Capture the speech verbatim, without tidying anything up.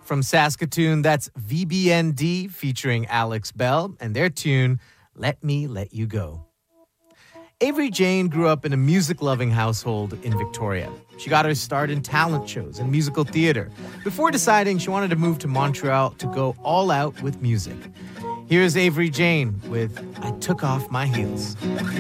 From Saskatoon, that's V B N D featuring Alex Bell and their tune, Let Me Let You Go. Avery Jane grew up in a music-loving household in Victoria. She got her start in talent shows and musical theater before deciding she wanted to move to Montreal to go all out with music. Here's Avery Jane with I Took Off My Heels.